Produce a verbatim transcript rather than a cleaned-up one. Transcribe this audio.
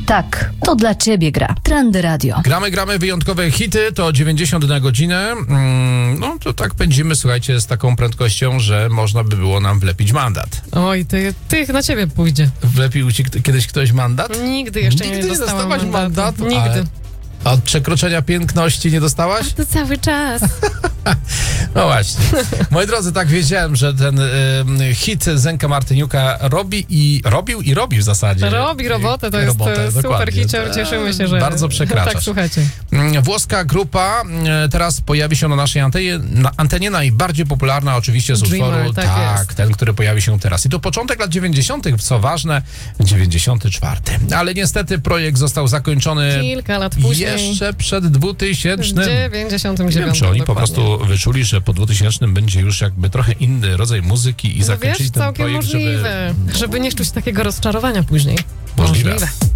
Tak, to dla ciebie gra. Trendy Radio. Gramy, gramy wyjątkowe hity, to dziewięćdziesiąt na godzinę. Mm, no to tak pędzimy, słuchajcie, z taką prędkością, że można by było nam wlepić mandat. Oj, ty, ty na ciebie pójdzie. Wlepił ci k- kiedyś ktoś mandat? Nigdy jeszcze Nigdy nie nie dostałam dostałaś mandatu. mandatu? Nigdy. Ale- A od przekroczenia piękności nie dostałaś? To cały czas. No właśnie. Moi drodzy, tak wiedziałem, że ten y, hit Zenka Martyniuka robi i robił i robi w zasadzie. Robi robotę, to jest Robotę, super dokładnie. hicior, cieszymy się, że... Bardzo przekraczasz. Tak, słuchajcie. Włoska grupa y, teraz pojawi się na naszej antenie, na antenie najbardziej popularna oczywiście z Dreamer, utworu, tak tak, jest. ten, który pojawi się teraz. I to początek lat dziewięćdziesiątych, co ważne, dziewięćdziesiąty czwarty. Ale niestety projekt został zakończony Kilka lat później. jeszcze przed dwutysięcznym. W dziewięćdziesiątym Nie wiem, dziewiątym. czy oni po dokładnie. prostu wyczuli, że po dwutysięcznym będzie już jakby trochę inny rodzaj muzyki i No zakończyli wiesz, ten całkiem projekt, możliwe, żeby... żeby nie czuć takiego rozczarowania później. Możliwe. Możliwe.